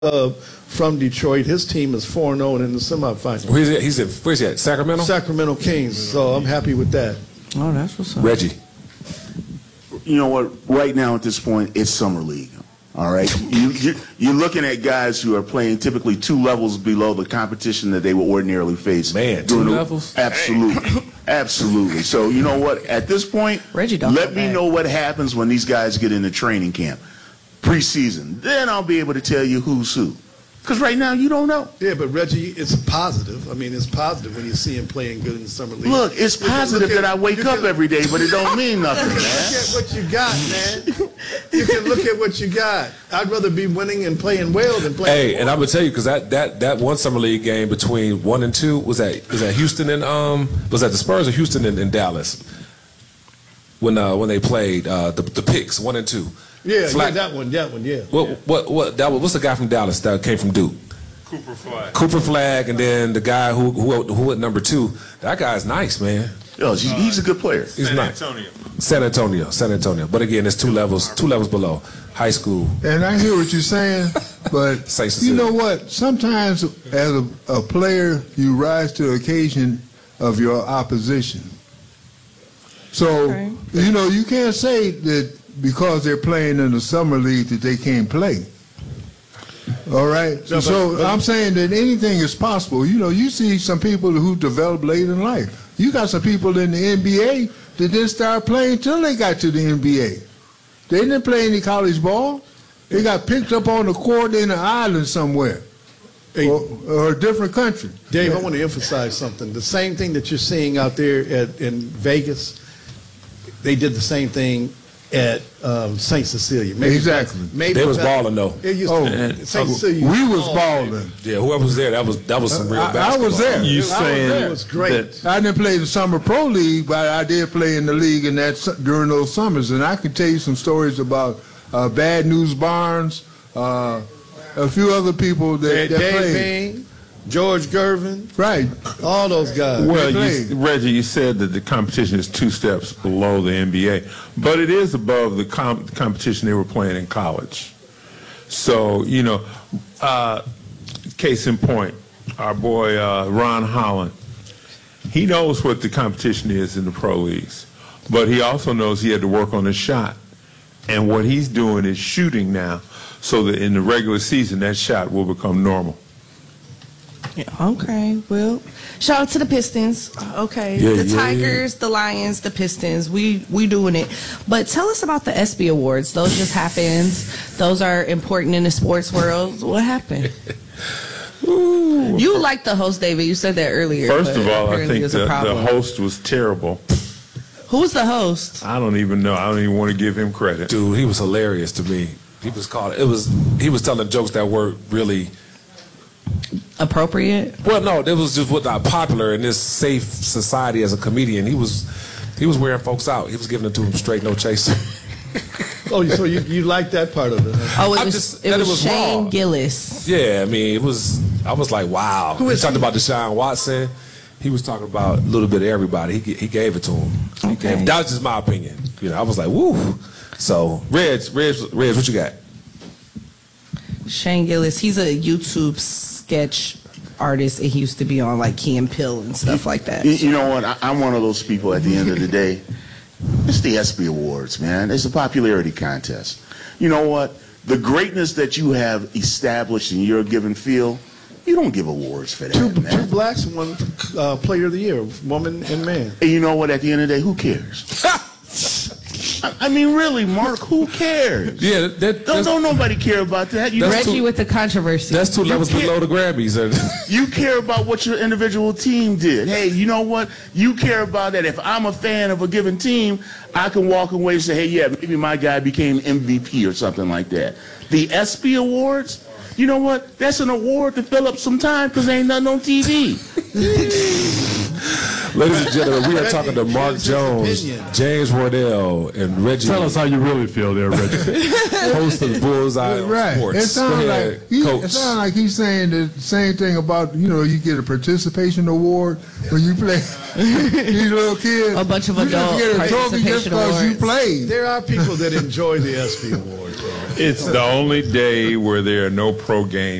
from Detroit. His team is 4-0 and in the semifinals. Where's he at? Sacramento? Sacramento Kings. So I'm happy with that. Oh, that's what's up. Reggie. You know what? Right now at this point, it's summer league. All right, you're looking at guys who are playing typically 2 levels below the competition that they would ordinarily face. Man, 2 levels? Absolutely, absolutely. So you know what? At this point, Reggie, let me know what happens when these guys get into training camp, preseason. Then I'll be able to tell you who's who. Because right now you don't know. Yeah, but Reggie, it's positive. I mean, it's positive when you see him playing good in the summer league. Look, it's positive that I wake up every day, but it don't mean nothing, man. Look at what you got, man. You can look at what you got. I'd rather be winning and playing well than playing. Hey, and I'm gonna tell you because that one summer league game between 1 and 2 was that Houston and was that the Spurs or Houston and Dallas when they played the picks 1 and 2. Yeah, that one, yeah. What's the guy from Dallas that came from Duke? Cooper Flag, and then the guy who went number 2. That guy's nice, man. Yo, he's a good player. He's nice. San Antonio. But again, it's 2 levels below high school. And I hear what you're saying, but you know what? Sometimes as a player, you rise to the occasion of your opposition. So, you know, you can't say that because they're playing in the summer league that they can't play. All right? So I'm saying that anything is possible. You know, you see some people who develop late in life. You got some people in the NBA that didn't start playing until they got to the NBA. They didn't play any college ball. They got picked up on the court in an island somewhere. Or a different country. Dave, I want to emphasize something. The same thing that you're seeing out there in Vegas, they did the same thing at St. Cecilia. Exactly. They was balling though. St. Cecilia. We was balling. Yeah, whoever was there, that was some real basketball. I was there. You saying it was great. I didn't play the summer pro league, but I did play in the league during those summers, and I can tell you some stories about Bad News Barnes, a few other people that played. Bing, George Gervin, right? All those guys. Well, Reggie, you said that the competition is 2 steps below the NBA, but it is above the competition they were playing in college. So, you know, case in point, our boy Ron Holland, he knows what the competition is in the pro leagues, but he also knows he had to work on his shot. And what he's doing is shooting now so that in the regular season that shot will become normal. Yeah, okay, well, shout out to the Pistons. Okay, the Tigers, the Lions, the Pistons. We doing it. But tell us about the ESPY Awards. Those just happened. Those are important in the sports world. What happened? You like the host, David. You said that earlier. First of all, I think the host was terrible. Who was the host? I don't even know. I don't even want to give him credit. Dude, he was hilarious to me. He was telling jokes that weren't really appropriate. Well, no, it was just what not popular in this safe society as a comedian. He was wearing folks out. He was giving it to them straight, no chaser. Oh, so you like that part of it? Huh? Oh, it was Shane Gillis. Yeah, I mean, I was like, wow. He talked about Deshaun Watson. He was talking about a little bit of everybody. He gave it to him. Okay. That was just my opinion. You know, I was like, woo. So, Reg, what you got? Shane Gillis, he's a YouTube sketch artist, and he used to be on like Key and Peele and stuff like that. You know what? I'm one of those people at the end of the day. It's the ESPY Awards, man. It's a popularity contest. You know what? The greatness that you have established in your given field, you don't give awards for that, man. 2 blacks and 1 player of the year, woman and man. And you know what? At the end of the day, who cares? I mean, really, Mark, who cares? Yeah, don't nobody care about that. Reggie with the controversy. That's 2 levels below the Grammys. You care about what your individual team did. Hey, you know what? You care about that. If I'm a fan of a given team, I can walk away and say, hey, yeah, maybe my guy became MVP or something like that. The ESPY Awards, you know what? That's an award to fill up some time because there ain't nothing on TV. Ladies and gentlemen, we are talking to Mark Jones, James Wardell, and Reggie. Tell us how you really feel there, Reggie. Host of Bullseye Sports. It sounds like he's saying the same thing about, you know, you get a participation award when you play. These little kids. A bunch of adult you get a trophy just because you played. There are people that enjoy the ESPY Awards. It's the only day where there are no pro games.